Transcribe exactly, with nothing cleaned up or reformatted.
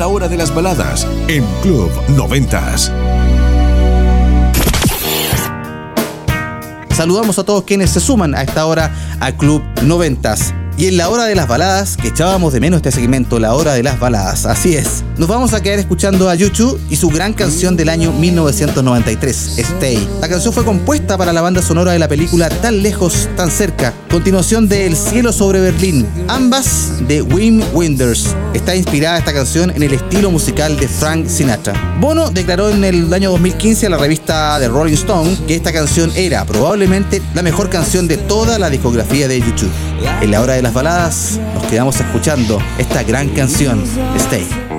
la hora de las baladas en Club noventas. Saludamos a todos quienes se suman a esta hora a Club noventas. Y en la hora de las baladas, que echábamos de menos este segmento, la hora de las baladas, así es. Nos vamos a quedar escuchando a YouTube y su gran canción del año mil novecientos noventa y tres, Stay. La canción fue compuesta para la banda sonora de la película Tan lejos, tan cerca, continuación de El cielo sobre Berlín, ambas de Wim Wenders. Está inspirada esta canción en el estilo musical de Frank Sinatra. Bono declaró en el año dos mil quince a la revista The Rolling Stone que esta canción era probablemente la mejor canción de toda la discografía de YouTube. En la hora de las baladas nos quedamos escuchando esta gran canción, Stay.